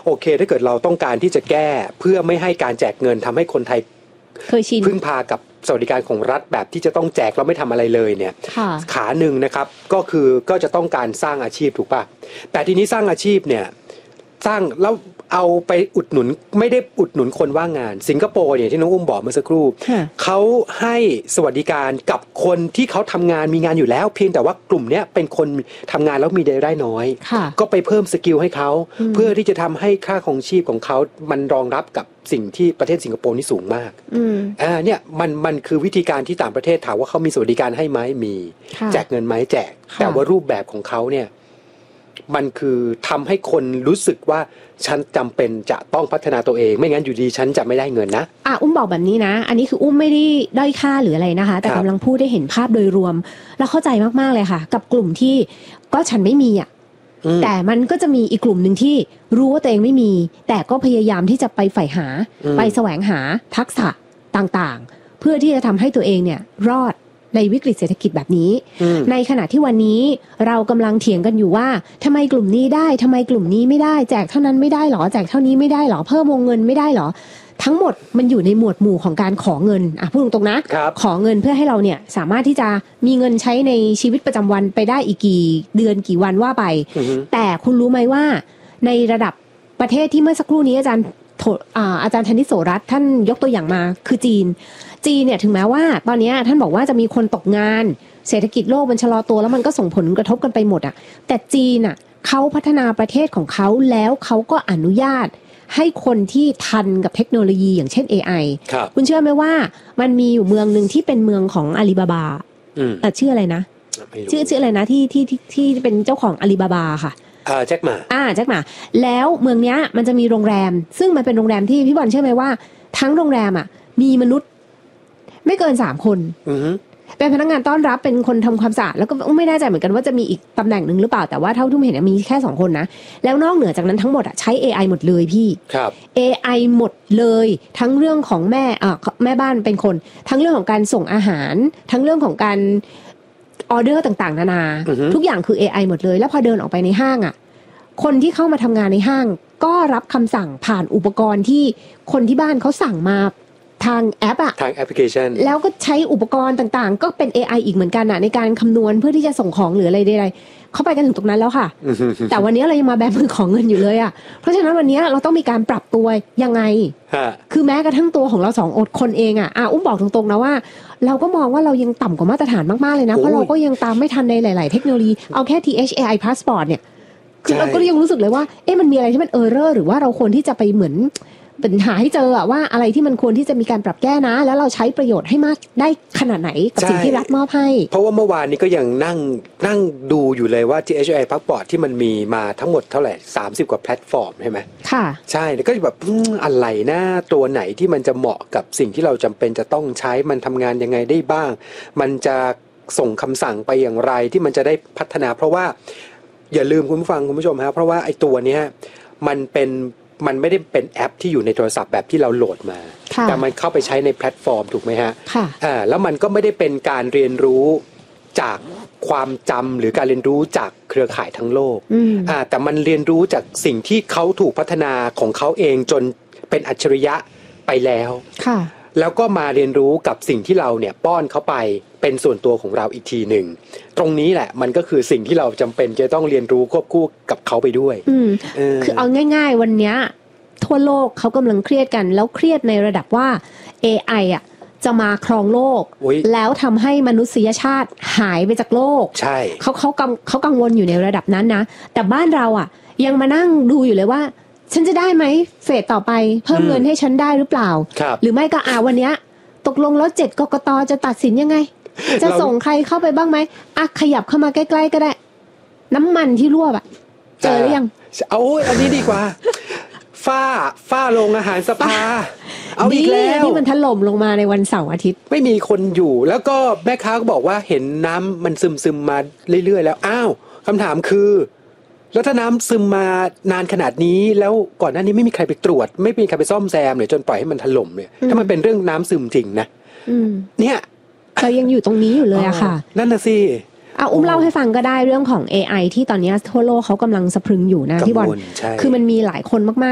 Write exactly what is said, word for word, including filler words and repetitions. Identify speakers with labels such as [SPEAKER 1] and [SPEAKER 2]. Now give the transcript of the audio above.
[SPEAKER 1] โอเคถ้าเกิดเราต้องการที่จะแก้เพื่อไม่ให้การแจกเงินทำให้คนไทย
[SPEAKER 2] เคยชิน
[SPEAKER 1] พึ่งพากับสวัสดิการของรัฐแบบที่จะต้องแจกแล้วไม่ทำอะไรเลยเนี่ยขาหนึ่งนะครับก็คือก็จะต้องการสร้างอาชีพถูกป่ะแต่ทีนี้สร้างอาชีพเนี่ยสร้างแล้วเอาไปอุดหนุนไม่ได้อุดหนุนคนว่างงานสิงคโปร์เนี่ยที่น้องอุ้มบอกเมื่อสักครู่เขาให้สวัสดิการกับคนที่เขาทำงานมีงานอยู่แล้วเพียงแต่ว่ากลุ่มเนี้ยเป็นคนทำงานแล้วมีรายได้น้อยก็ไปเพิ่มสกิลให้เขาเพื่อที่จะทำให้ค่าครองชีพของเขามันรองรับกับสิ่งที่ประเทศสิงคโปร์นี่สูงมากอ่าเนี่ยมันมันคือวิธีการที่ต่างประเทศถามว่าเขามีสวัสดิการให้ไหมมีแจกเงินไหมแจกแต่ว่ารูปแบบของเขาเนี่ยมันคือทำให้คนรู้สึกว่าฉันจำเป็นจะต้องพัฒนาตัวเองไม่งั้นอยู่ดีฉันจะไม่ได้เงินนะ
[SPEAKER 2] อ่ะอุ้มบอกแบบนี้นะอันนี้คืออุ้มไม่ได้ด้อยค่าหรืออะไรนะคะแต่กำลังพูดได้เห็นภาพโดยรวมแล้วเข้าใจมากๆเลยค่ะกับกลุ่มที่ก็ฉันไม่มีอ่ะแต่มันก็จะมีอีกกลุ่มหนึ่งที่รู้ว่าตัวเองไม่มีแต่ก็พยายามที่จะไปใฝ่หาไปแสวงหาทักษะต่างๆเพื่อที่จะทำให้ตัวเองเนี่ยรอดในวิกฤตเศรษฐกิจแบบนี้ในขณะที่วันนี้เรากำลังเถียงกันอยู่ว่าทำไมกลุ่มนี้ได้ทำไมกลุ่มนี้ไม่ได้แจกเท่านั้นไม่ได้หรอแจกเท่านี้ไม่ได้หรอเพิ่มวงเงินไม่ได้หรอทั้งหมดมันอยู่ในหมวดหมู่ของการขอเงินอ่ะพูดตรงๆนะขอเงินเพื่อให้เราเนี่ยสามารถที่จะมีเงินใช้ในชีวิตประจำวันไปได้อีกกี่เดือนกี่วันว่าไปแต่คุณรู้ไหมว่าในระดับประเทศที่เมื่อสักครู่นี้อาจารย์อาจารย์ธนิตโสรัตน์ท่านยกตัวอย่างมาคือจีนจีนเนี่ยถึงแม้ว่าตอนนี้ท่านบอกว่าจะมีคนตกงานเศรษฐกิจโลกมันชะลอตัวแล้วมันก็ส่งผลกระทบกันไปหมดอ่ะแต่จีนอ่ะเขาพัฒนาประเทศของเขาแล้วเขาก็อนุญาตให้คนที่ทันกับเทคโนโลยีอย่างเช่น เอ ไอ คุณเชื่อไหมว่ามันมีอยู่เมืองนึงที่เป็นเมืองของอาลีบาบาแต่ชื่ออะไรนะชื่อชื่ออะไรนะที่ที่ที่เป็นเจ้าของอาลีบาบาค่ะ
[SPEAKER 1] อ่าแจ็คหม่า
[SPEAKER 2] อ่าแจ็คหม่าแล้วเมืองเนี้ยมันจะมีโรงแรมซึ่งมันเป็นโรงแรมที่พี่บอลเชื่อไหมว่าทั้งโรงแรมอ่ะมีมนุษย์ไม่เกินสามคนเป็นพนักงานต้อนรับเป็นคนทำความสะอาดแล้วก็ไม่แน่ใจเหมือนกันว่าจะมีอีกตำแหน่งหนึ่งหรือเปล่าแต่ว่าเท่าที่เห็นมีแค่สองคนนะแล้วนอกเหนือจากนั้นทั้งหมดอ่ะใช้ เอ ไอ หมดเลยพี่
[SPEAKER 1] ครับ
[SPEAKER 2] เอ ไอ หมดเลยทั้งเรื่องของแม่อ่าแม่บ้านเป็นคนทั้งเรื่องของการส่งอาหารทั้งเรื่องของการออเดอร์ต่างๆนานาทุกอย่างคือ เอ ไอ หมดเลยแล้วพอเดินออกไปในห้างอ่ะคนที่เข้ามาทำงานในห้างก็รับคำสั่งผ่านอุปกรณ์ที่คนที่บ้านเขาสั่งมาทางแอปอะ
[SPEAKER 1] ทางแอปพลิเคชัน
[SPEAKER 2] แล้วก็ใช้อุปกรณ์ต่างๆก็เป็น เอ ไอ อีกเหมือนกันอะในการคำนวณเพื่อที่จะส่งของหรืออะไรใดๆเขาไปกันถึงตรงนั้นแล้วค่ะ แต่วันนี้เรายังมาแบมือของเงินอยู่เลยอะเพราะฉะนั้นวันนี้เราต้องมีการปรับตัวยังไง คือแม้กระทั่งตัวของเราสองอดคนเองอะอ่ะอุ้มบอกตรงๆนะว่าเราก็มองว่าเรายังต่ำกว่ามาตรฐานมากๆเลยนะเพราะเราก็ยังตามไม่ทันในหลายๆเทคโนโลยีเอาแค่ ที เอช เอ ไอ Passport เนี่ยคือเราก็ยังรู้สึกเลยว่าเอ๊ะมันมีอะไรที่มันเออร์เรอร์หรือว่าเราควรที่จะไปเหมือนเป็นหาให้เจออะว่าอะไรที่มันควรที่จะมีการปรับแก้นะแล้วเราใช้ประโยชน์ให้มากได้ขนาดไหนกับสิ่งที่รัฐมอบให้
[SPEAKER 1] เพราะว่าเมื่อวานนี้ก็ยังนั่งนั่งดูอยู่เลยว่า ที เอช ไอ Passport ที่มันมีมาทั้งหมดเท่าไหร่สามสิบกว่าแพลตฟอร์มใช่ไหม
[SPEAKER 2] ค่ะ
[SPEAKER 1] ใช่แล้วก็แบบอะไรนะตัวไหนที่มันจะเหมาะกับสิ่งที่เราจำเป็นจะต้องใช้มันทำงานยังไงได้บ้างมันจะส่งคำสั่งไปอย่างไรที่มันจะได้พัฒนาเพราะว่าอย่าลืมคุณผู้ฟังคุณผู้ชมครับเพราะว่าไอ้ตัวนี้มันเป็นมันไม่ได้เป็นแอปที่อยู่ในโทรศัพท์แบบที่เราโหลดมาแต่มันเข้าไปใช้ในแพลตฟอร์มถูกไหมฮะ
[SPEAKER 2] ค่ะ
[SPEAKER 1] อ่าแล้วมันก็ไม่ได้เป็นการเรียนรู้จากความจำหรือการเรียนรู้จากเครือข่ายทั้งโลกอ่าแต่มันเรียนรู้จากสิ่งที่เขาถูกพัฒนาของเขาเองจนเป็นอัจฉริยะไปแล้ว
[SPEAKER 2] ค่ะ
[SPEAKER 1] แล้วก็มาเรียนรู้กับสิ่งที่เราเนี่ยป้อนเขาไปเป็นส่วนตัวของเราอีกทีหนึ่งตรงนี้แหละมันก็คือสิ่งที่เราจำเป็นจะต้องเรียนรู้ควบคู่กับเขาไปด้วย
[SPEAKER 2] อืมคือเอาง่ายๆวันนี้ทั่วโลกเขากำลังเครียดกันแล้วเครียดในระดับว่า เอ ไอ อ่ะจะมาครองโลกแล้วทำให้มนุษยชาติหายไปจากโลก
[SPEAKER 1] ใช่
[SPEAKER 2] เขาเขากังเขากังวลอยู่ในระดับนั้นนะแต่บ้านเราอ่ะยังมานั่งดูอยู่เลยว่าฉันจะได้ไหมเฟสต่อไปเพิ่มเงินให้ฉันได้หรือเปล่าหรือไม่ก็อ่าวันนี้ตกลงแล้วเจ็ดกกต.จะตัดสินยังไงจะส่งใครเข้าไปบ้างไหมอ่ะขยับเข้ามาใกล้ๆก็ได้น้ำมันที่รั่วอะเจอหรือยัง
[SPEAKER 1] เอาอันนี้ดีกว่าฝ้าฝ้าโรงอาหารสภาเอาอีกแล้ว
[SPEAKER 2] ที่มันถล่มลงมาในวันเสาร์อาทิตย์
[SPEAKER 1] ไม่มีคนอยู่แล้วก็แม่ค้าก็บอกว่าเห็นน้ำมันซึมๆมาเรื่อยๆแล้วอ้าวคำถามคือแล้วถ้าน้ำซึมมานานขนาดนี้แล้วก่อนหน้านี้ไม่มีใครไปตรวจไม่มีใครไปซ่อมแซมเลยจนปล่อยให้มันถล่มเนี่ยถ้ามันเป็นเรื่องน้ำซึมจริงนะเนี่ย
[SPEAKER 2] เรายังอยู่ตรงนี้อยู่เลยอะค่ะ
[SPEAKER 1] นั่นน่ะสิ
[SPEAKER 2] เอาอุ้มเล่าให้ฟังก็ได้เรื่องของ เอ ไอ ที่ตอนนี้ทั่วโลกเขากำลังสะพรึงอยู่นะพี่บอลคือมันมีหลายคนมาก